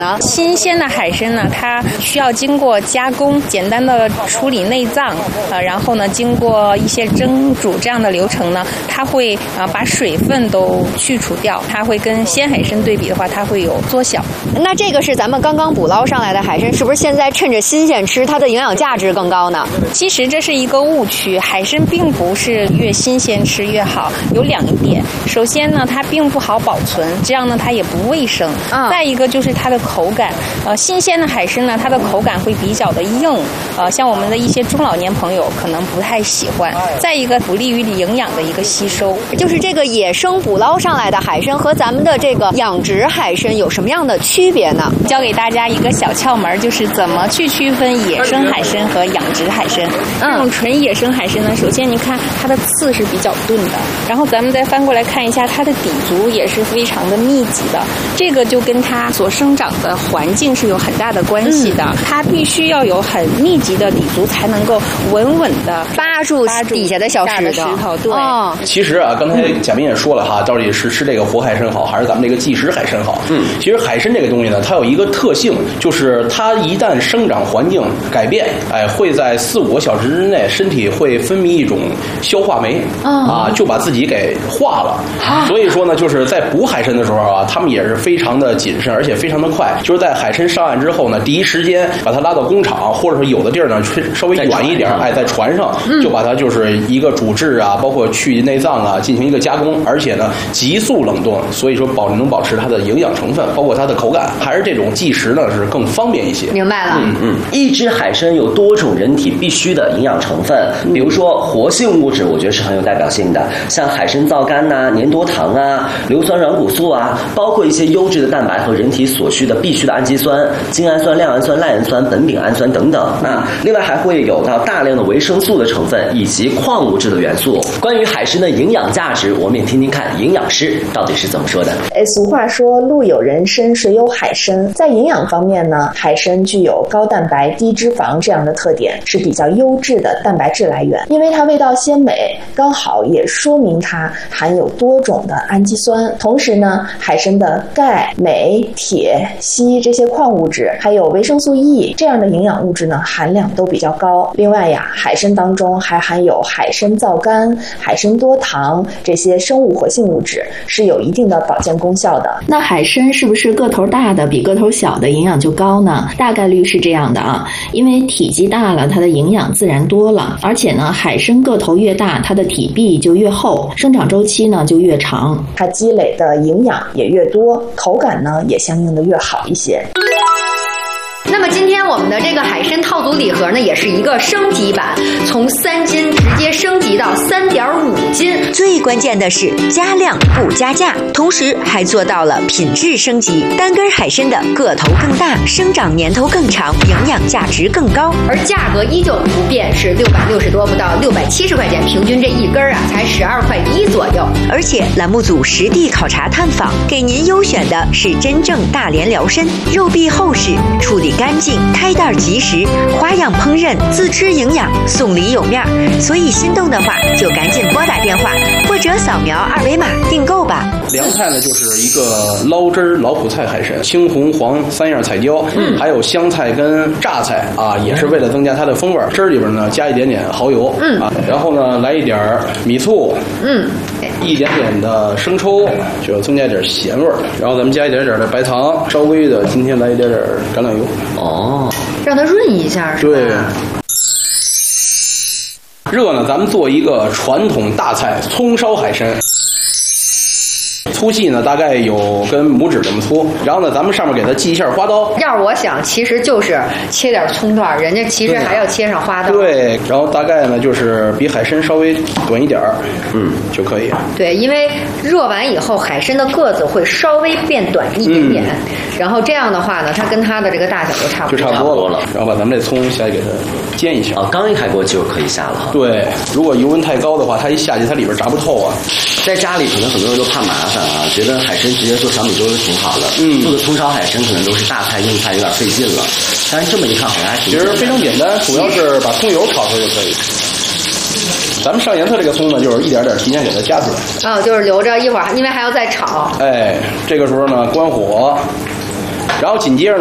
呢？新鲜的海参呢，它需要经过加工，简单的处理内脏，然后呢，经过一些蒸煮这样的流程呢，它会把水分都去除掉，它会跟鲜海参对比的话，它会有缩小。 那这个是咱们刚刚捕捞上来的海参，是不是现在趁着新鲜吃，它的营养价值更高呢？ 其实这是一个误区，海参并不是越新鲜吃越好，有2点。首先呢，它并不好保存，这样呢它也不卫生。再一个就是它的口感，新鲜的海参呢，它的口感会比较的硬，像我们的一些中老年朋友可能不太喜欢。再一个不利于营养的一个吸收。 就是这个野生捕捞上来的海参和咱们的这个养殖海参有什么样的区别呢？ 教给大家一个小窍门，就是怎么去区分野生海参和养殖海参。这种纯野生海参呢，首先你看它的刺是比较钝的，然后咱们再翻过来看一下它的底足也是非常的密集的，这个就跟它所生长的环境是有很大的关系的。它必须要有很密集的底足，才能够稳稳的扒住底下的小石头。对， 其实啊，刚才贾斌也说了哈，到底是吃这个活海参好，还是咱们这个即食海参好？其实海参这个东西呢，它有一个特性，就是它一旦生长环境改变，会在4-5个小时之内，身体会分泌一种消化酶，就把自己给化了。所以说呢，就是在捕海参的时候啊，他们也是非常的谨慎，而且非常的快。就是在海参上岸之后呢，第一时间把它拉到工厂，或者说有的地儿呢稍微远一点，在船上就把它就是一个煮制啊，包括去内脏啊，进行一个加工，而且呢急速冷冻，所以说能保持它的营养成分，包括它的口感，还是这种即食呢是更方便一些。 明白了。 一只海参有多种人体必需的营养成分，比如说活性物质，我觉得是很有代表性的，像海参皂苷呐、粘多糖啊、硫酸软骨素啊，包括一些优质的蛋白和人体所需的必需的氨基酸、精氨酸、亮氨酸、赖氨酸、苯丙氨酸等等。另外还会有到大量的维生素的成分以及矿物质的元素。关于海参的营养价值，我们也听听看营养师到底是怎么说的。 俗话说路有人参水有海参，在营养方面呢，海参具有高蛋白低脂肪这样的特点，是比较优质的蛋白质来源。因为它味道鲜美，刚好也说明它含有多种的氨基酸。同时呢，海参的钙、镁、铁、硒这些矿物质，还有维生素 E 这样的营养物质呢，含量都比较高。另外呀，海参当中还含有海参皂苷、海参多糖这些生物活性物质，是有一定的保健功效的。 那海参是不是个头大的比个头小的营养就高呢？大概率是这样的啊，因为体积大了，它的营养自然多了，而且呢，海参个头越大，它的体壁就越厚，生长周期呢就越长， 它积累的营养也越多，口感呢也相应的越好一些。 那么今天我们的这个海参套组礼盒呢，也是一个升级版，从3斤直接升级到3.5斤。 最关键的是加量不加价，同时还做到了品质升级。单根海参的个头更大，生长年头更长，营养价值更高， 而价格依旧不变，是660多不到670块钱，平均这一根才12.1块左右。 而且栏目组实地考察探访，给您优选的是真正大连辽参，肉壁厚实，处理干净，开袋即食，花样烹饪，自吃营养，送礼有面。所以心动的话就赶紧拨打电话或者扫描2维码订购吧。 凉菜呢就是一个捞汁老普菜海参，青红黄3样彩椒，还有香菜跟榨菜啊，也是为了增加它的风味。汁儿里边呢加一点点蚝油，然后呢来一点米醋，一点点的生抽，就要增加一点咸味儿。然后咱们加一点点的白糖，稍微的今天来一点点橄榄油。 让它润一下是吧？ 对。热呢，咱们做一个传统大菜葱烧海参。粗细呢大概有跟拇指这么粗，然后呢咱们上面给它系一下花刀。 要是我想，其实就是切点葱段，人家其实还要切上花刀。 对，然后大概呢就是比海参稍微短一点就可以。 对，因为热完以后海参的个子会稍微变短一点点，然后这样的话呢，它跟它的这个大小就差不多了。然后把咱们这葱下去给它煎一下。 刚一开锅就可以下了。 对，如果油温太高的话，它一下去它里边炸不透啊。 在家里可能很多人都怕麻烦啊，觉得海参直接做小米粥就挺好的。做的葱烧海参可能都是大菜硬菜，有点费劲了。但是这么一看好像还挺其实非常简单，主要是把葱油炒出来就可以。咱们上颜色这个葱呢，就是一点点提前给它加出来。 就是留着一会儿，因为还要再炒。 这个时候呢，关火， 然后紧接着